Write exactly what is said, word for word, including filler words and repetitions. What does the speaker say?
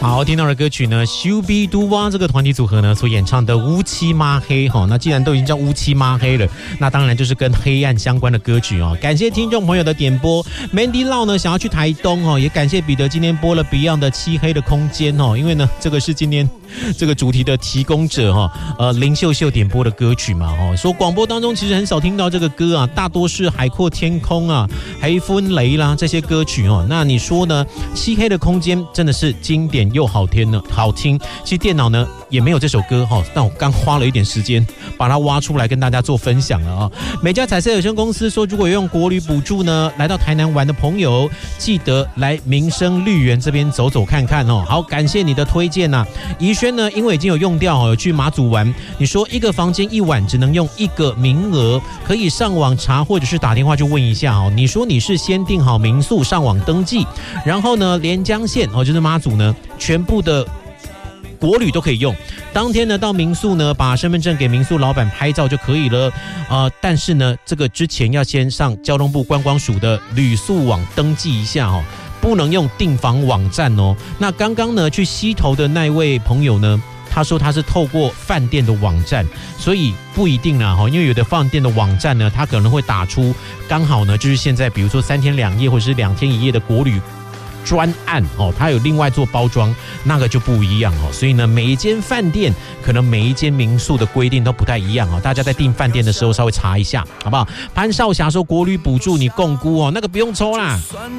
好，听到的歌曲呢，修比杜哇这个团体组合呢所演唱的《乌漆嘛黑》哈，那既然都已经叫乌漆嘛黑了，那当然就是跟黑暗相关的歌曲哦。感谢听众朋友的点播 ，Mandy Lau 呢想要去台东哦，也感谢彼得今天播了 Beyond 的《漆黑的空间》哦，因为呢这个是今天这个主题的提供者哈，呃林秀秀点播的歌曲嘛哈，说广播当中其实很少听到这个歌啊，大多是海阔天空啊、黑风雷啦这些歌曲哦。那你说呢？漆黑的空间真的是经典又好听呢，好听。其实电脑呢也没有这首歌哈，但我刚花了一点时间把它挖出来跟大家做分享了啊。美家彩色有限公司说，如果有用国旅补助呢，来到台南玩的朋友，记得来民生绿园这边走走看看哦。好，感谢你的推荐呐、啊。怡轩呢，因为已经有用掉哦，有去马祖玩，你说一个房间一晚只能用一个名额，可以上网查或者是打电话就问一下哦。你说你是先订好民宿上网登记，然后呢连江县哦就是马祖呢全部的国旅都可以用，当天呢到民宿呢把身份证给民宿老板拍照就可以了，呃，但是呢这个之前要先上交通部观光署的旅宿网登记一下哦，不能用订房网站哦。那刚刚呢去溪头的那位朋友呢，他说他是透过饭店的网站，所以不一定啦，因为有的饭店的网站呢，它可能会打出刚好呢就是现在比如说三天两夜或者是两天一夜的国旅专案哦，它有另外做包装，那个就不一样哦。所以呢，每一间饭店可能每一间民宿的规定都不太一样哦。大家在订饭店的时候稍微查一下，好不好？潘少霞说国旅补助你共估哦，那个不用抽啦。